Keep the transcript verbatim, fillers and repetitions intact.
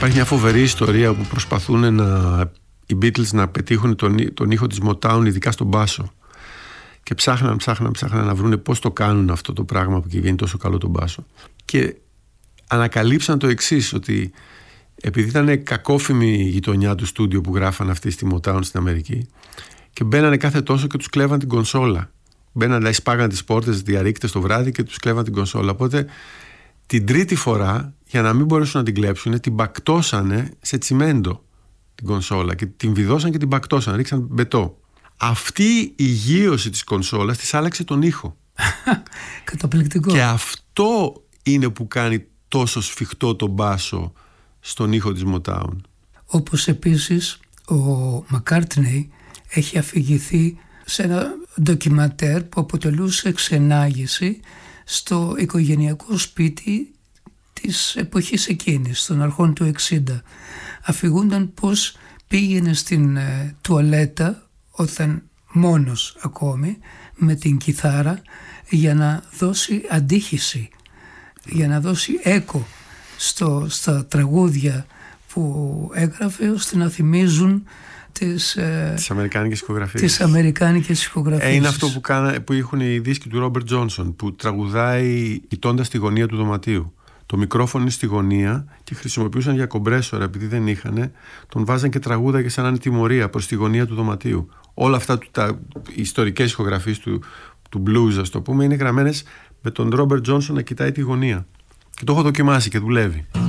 Υπάρχει μια φοβερή ιστορία που προσπαθούν να, οι Beatles να πετύχουν τον, τον ήχο της Motown, ειδικά στον μπάσο. Και ψάχναν, ψάχναν, ψάχναν να βρουν πώς το κάνουν αυτό το πράγμα που βγαίνει τόσο καλό τον μπάσο. Και ανακαλύψαν το εξής, ότι επειδή ήταν κακόφημη η γειτονιά του στούντιο που γράφαν αυτοί στη Motown στην Αμερική, και μπαίνανε κάθε τόσο και τους κλέβαν την κονσόλα. Μπαίνανε, δηλαδή σπάγαν τις πόρτες διαρρήκτες το βράδυ και τους κλέβαν την κονσόλα. Οπότε την τρίτη φορά, για να μην μπορέσουν να την κλέψουν, την μπακτώσανε σε τσιμέντο την κονσόλα και την βιδώσαν και την μπακτώσαν, ρίξαν μπετό. Αυτή η γείωση της κονσόλας της άλλαξε τον ήχο. Καταπληκτικό. Και αυτό είναι που κάνει τόσο σφιχτό τον μπάσο στον ήχο της Motown. Όπως επίσης ο Μακκάρτνεϊ έχει αφηγηθεί σε ένα ντοκιματέρ που αποτελούσε εξενάγηση στο οικογενειακό σπίτι της εποχής εκείνης, των αρχών του εξήντα. Αφηγούνταν πως πήγαινε στην ε, τουαλέτα όταν μόνος ακόμη με την κιθάρα για να δώσει αντίχηση, για να δώσει έκο στο, στα τραγούδια που έγραφε, ώστε να θυμίζουν τις, ε, τις αμερικάνικες ηχογραφίες. Τις αμερικάνικες ηχογραφίες. Ε, είναι αυτό που, κάνα, που έχουν οι δίσκοι του Ρόμπερτ Τζόνσον, που τραγουδάει κοιτώντας τη γωνία του δωματίου. Το μικρόφωνο είναι στη γωνία και χρησιμοποιούσαν για κομπρέσορα, επειδή δεν είχαν, τον βάζαν και τραγούδαγε σαν να είναι τιμωρία προς τη γωνία του δωματίου. Όλα αυτά τα, οι ιστορικές ηχογραφίες του, του blues, ας το πούμε, είναι γραμμένες με τον Ρόμπερτ Τζόνσον να κοιτάει τη γωνία. Και το έχω δοκιμάσει και δουλεύει.